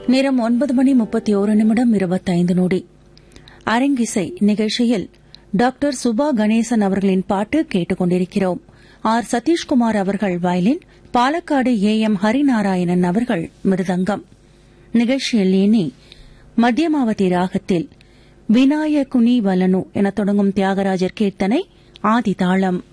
நேரம் 9:31 அரங்கிசை நிகழ்ச்சியில் டாக்டர் சுபா கணேசன் அவர்களின் பாட்டு கேட்டுக் கொண்டிருக்கிறோம். ஆர் சதீஷ்குமார் அவர்கள் வயலின், பாலக்காடு AM ஹரிநாராயணன் அவர்கள் மிருதங்கம். நிகழ்ச்சியில் இனி மத்தியமாவதி ராகத்தில் விநாயகுனி வலனு என தொடங்கும் தியாகராஜர் கீர்த்தனை ஆதிதாளம்.